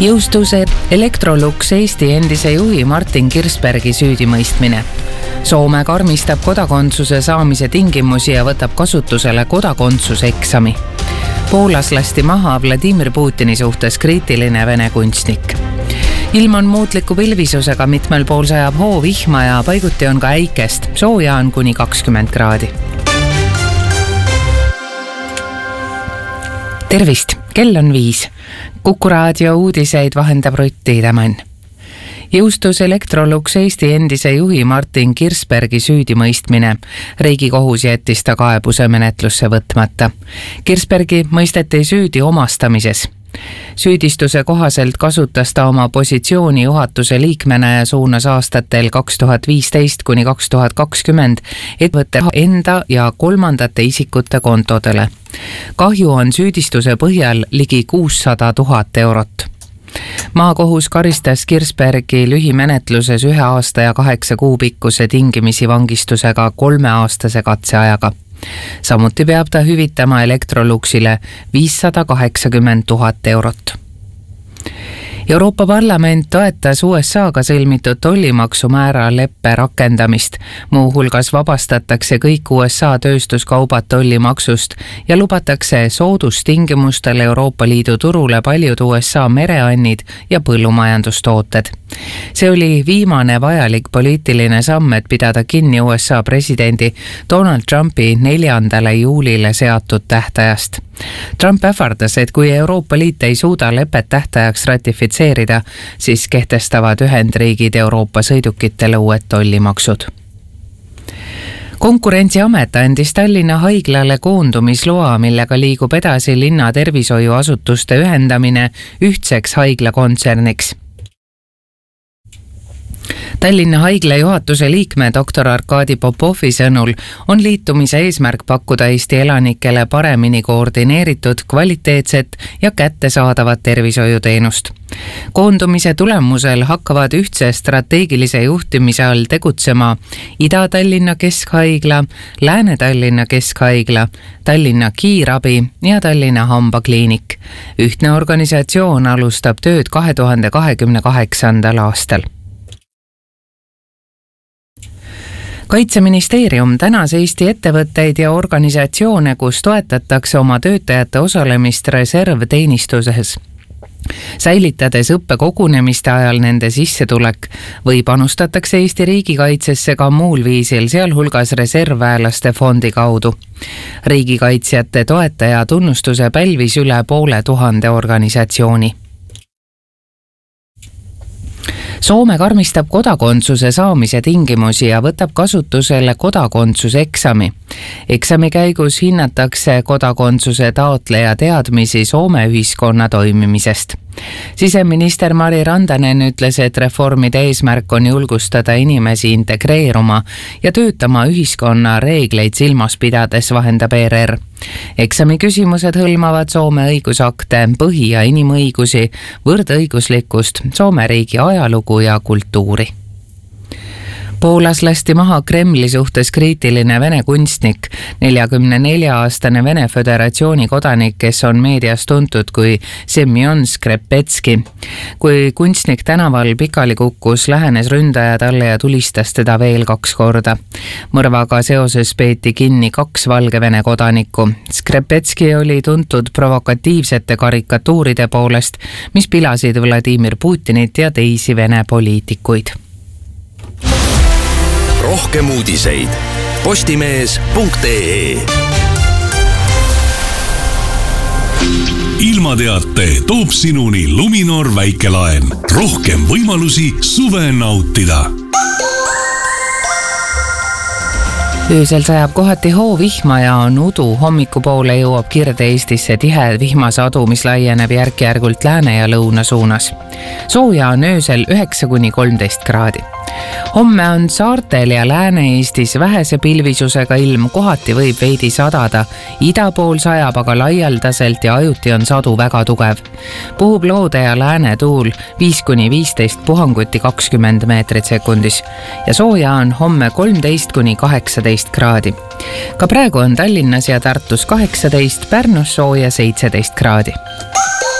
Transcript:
Jõustus Electrolux Eesti endise juhi Martin Kirsbergi süüdimõistmine. Soome karmistab kodakondsuse saamise tingimusi ja võtab kasutusele kodakondsuseksami. Poolas lasti maha Vladimir Putini suhtes kriitiline Vene kunstnik. Ilm on muutliku pilvisusega, mitmel pool sajab hoovihma ja paiguti on ka äikest. Sooja on kuni 20 kraadi. Tervist, kell on 5. Kuku raadio uudiseid vahendab Rutti Tämän. Jõustus Electrolux Eesti endise juhi Martin Kirsbergi süüdimõistmine. Riigikohus jättis ta kaebuse menetlusse võtmata. Kirsbergi mõisteti süüdi omastamises. Süüdistuse kohaselt kasutas ta oma positsiooni juhatuse liikmena ja suunas aastatel 2015 kuni 2020 ettevõtte enda ja kolmandate isikute kontodele. Kahju on süüdistuse põhjal ligi 600 000 eurot. Maakohus karistas Kirsbergi lühimenetluses 1 aasta ja 8 kuu pikkuse tingimisi vangistusega 3-aastase katseajaga. Samuti peab ta hüvitama Electroluxile 580 000 eurot. Euroopa Parlament toetas USA-ga sõlmitud tollimaksumäära leppe rakendamist. Muuhulgas vabastatakse kõik USA tööstuskaubad tollimaksust ja lubatakse soodustingimustel Euroopa Liidu turule paljud USA mereannid ja põllumajandustooted. See oli viimane vajalik poliitiline samm, et pidada kinni USA presidendi Donald Trumpi 4. juulile seatud tähtajast. Trump ähvardas, et kui Euroopa Liit ei suuda lepet tähtajaks ratifitseerida, siis kehtestavad Ühendriigid Euroopa sõidukitele uued tollimaksud. Konkurentsiamet andis Tallinna haiglale koondumisloa, millega liigub edasi linna tervishoiuasutuste ühendamine ühtseks haiglakontserniks. Tallinna haigla juhatuse liikme Dr. Arkadi Popovi sõnul on liitumise eesmärk pakkuda Eesti elanikele paremini koordineeritud, kvaliteetset ja kättesaadavat tervishoiuteenust. Koondumise tulemusel hakkavad ühtse strateegilise juhtimise all tegutsema Ida-Tallinna Keskhaigla, Lääne-Tallinna Keskhaigla, Tallinna Kiirabi ja Tallinna Hambakliinik. Ühtne organisatsioon alustab tööd 2028. aastal. Kaitseministeerium tänas Eesti ettevõtteid ja organisatsioone, kus toetatakse oma töötajate osalemist reservteenistuses, säilitades õppekogunemiste ajal nende sissetulek või panustatakse Eesti riigikaitsesse ka muul viisil, sealhulgas reservväelaste fondi kaudu. Riigikaitsjate toetaja tunnustuse pälvis üle 500 organisatsiooni. Soome karmistab kodakondsuse saamise tingimusi ja võtab kasutusele kodakondsuseksami. Eksami käigus hinnatakse kodakondsuse taotleja teadmisi Soome ühiskonna toimimisest. Siseminister Mari Rantanen ütles, et reformide eesmärk on julgustada inimesi integreeruma ja töötama ühiskonna reegleid silmas pidades, vahendab ERR. Eksami küsimused hõlmavad Soome õigusakte, põhi- ja inimõigusi, võrdõiguslikkust, Soome riigi ajalugu ja kultuuri. Poolas lasti maha Kremli suhtes kriitiline Vene kunstnik, 44-aastane Vene Föderatsiooni kodanik, kes on meedias tuntud kui Semjon Skrepetski. Kui kunstnik tänaval pikali kukkus, lähenes ründaja talle ja tulistas teda veel 2 korda. Mõrvaga seoses peeti kinni 2 Valgevene kodanikku. Skrepetski oli tuntud provokatiivsete karikatuuride poolest, mis pilasid Vladimir Putinit ja teisi Vene poliitikuid. Rohkem uudiseid postimees.ee. Ilmateate toob sinuni Luminor väikelaen. Rohkem võimalusi suve nautida. Öösel sajab kohati hoovihma ja on udu. Hommikupoole jõuab Kirde-Eestisse tihe vihmasadu, mis laieneb järk-järgult lääne ja lõuna suunas. Sooja on öösel 9–13 kraadi. Homme on saartel ja Lääne-Eestis vähese pilvisusega ilm, kohati võib veidi sadada. Ida pool sajab aga laialdaselt ja ajuti on sadu väga tugev. Puhub loode ja lääne tuul 5–15, puhanguti 20 meetrit sekundis ja sooja on homme 13–18 kraadi. Ka praegu on Tallinnas ja Tartus 18, Pärnus sooja 17 kraadi.